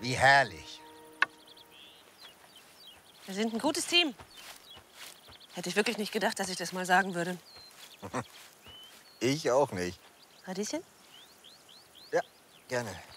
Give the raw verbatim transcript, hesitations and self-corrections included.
Wie herrlich. Wir sind ein gutes Team. Hätte ich wirklich nicht gedacht, dass ich das mal sagen würde. Ich auch nicht. Radieschen? Ja, gerne.